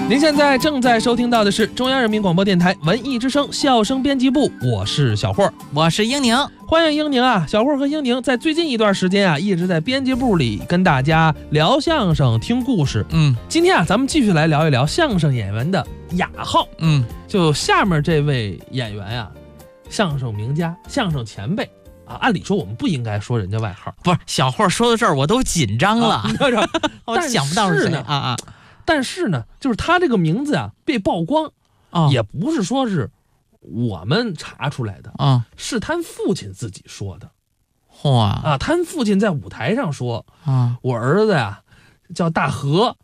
您现在正在收听到的是中央人民广播电台文艺之声笑声编辑部，我是小霍， 我是英宁， 欢迎英宁啊！小霍和英宁在最近一段时间啊，一直在编辑部里跟大家聊相声、听故事。今天啊，咱们继续来聊一聊相声演员的雅号。就下面这位演员啊，相声名家、相声前辈啊，按理说我们不应该说人家外号。 不是小霍说到这儿，我都紧张了，我想不到是谁啊。 但是呢，就是他这个名字啊被曝光，也不是说是我们查出来的，是他父亲自己说的。 嚯他父亲在舞台上说，我儿子呀叫大和。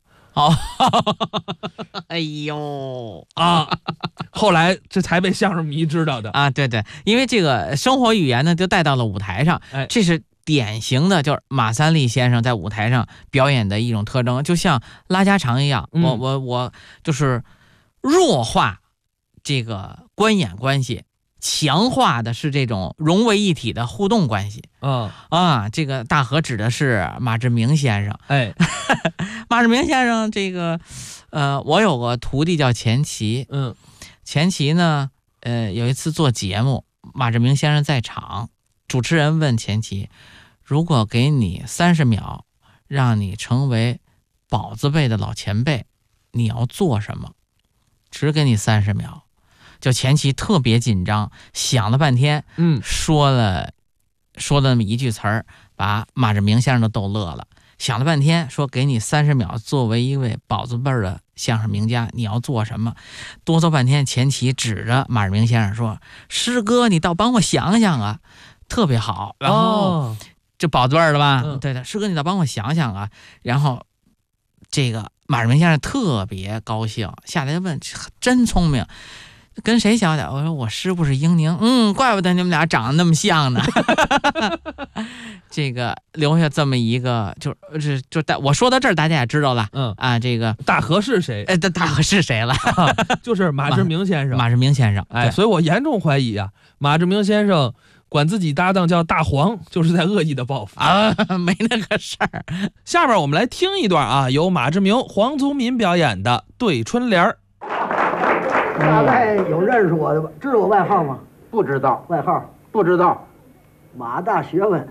哎呦后来这才被相声迷知道的啊。对对，因为这个生活语言呢就带到了舞台上，这是典型的就是马三立先生在舞台上表演的一种特征，就像拉家常一样，我就是弱化这个观演关系，强化的是这种融为一体的互动关系。这个大和指的是马志明先生。马志明先生这个我有个徒弟叫钱琦。钱琦呢有一次做节目，马志明先生在场，主持人问钱琦，如果给你30秒让你成为宝字辈的老前辈，你要做什么？只给你30秒。就钱琦特别紧张，想了半天，说了那么一句词儿，把马志明先生都逗乐了。想了半天，说给你30秒，作为一位宝字辈的相声名家，你要做什么？哆嗦半天，钱琦指着马志明先生说：“师哥，你倒帮我想想啊，特别好。”然后这宝字辈的吧，对的，师哥，你倒帮我想想啊。然后这个马志明先生特别高兴，下来问：“真聪明。”跟谁学的？我说我师傅是英宁。怪不得你们俩长得那么像呢。这个留下这么一个，就我说到这儿，大家也知道了。这个大和是谁？ 大和是谁了？ 就是马志明先生。 马志明先生。 所以我严重怀疑啊，马志明先生管自己搭档叫大黄，就是在恶意的报复没那个事儿。 下面我们来听一段啊，由马志明、黄宗民表演的《对春联》。 大概有认识我的吧？知道我外号吗？ 不知道。 外号不知道。 马大学问。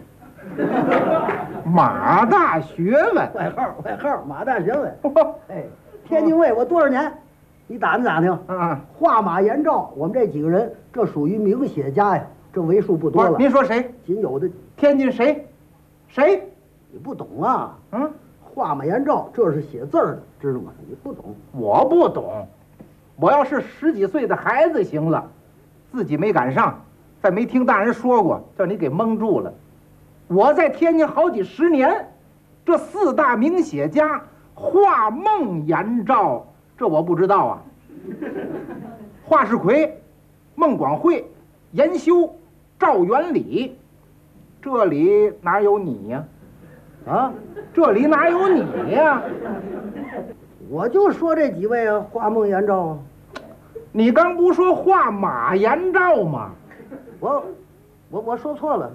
马大学问。 外号马大学问。天津卫我多少年？你打听打听。画马言赵，我们这几个人，这属于名写家呀，这为数不多了。 您说谁？ 仅有的天津谁？ 你不懂啊？画马言赵，这是写字儿的，知道吗？你不懂。 我不懂。我要是10几岁的孩子行了，自己没赶上，再没听大人说过，叫你给蒙住了。我在天津好几十年，这4大名写家画梦言赵，这我不知道啊。华世奎、孟广惠、严修、赵元礼，这里哪有你呀？这里哪有你呀？ 我就说这几位啊，画梦言赵啊。 你刚不说画马言赵吗？ 我说错了。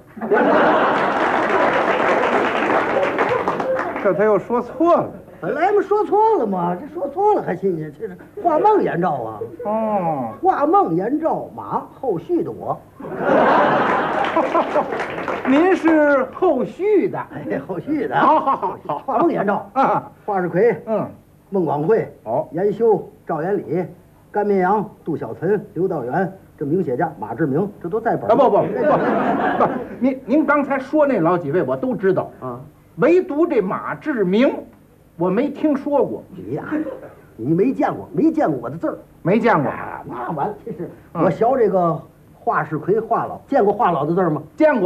这他又说错了。 本来嘛说错了嘛，这说错了还新鲜。这是画梦言赵啊。画梦言赵马后续的我。 您是后续的。 后续的。 好。 画梦言赵华世奎，孟广惠，严修，赵元礼，甘绵阳，杜小岑，刘道元，这名写家马志明，这都在本。 不，您刚才说那老几位我都知道唯独这马志明，我没听说过。 你没见过我的字儿？ 没见过。 那完了，这是我学这个华世奎画老，见过画老的字儿吗？ 见过。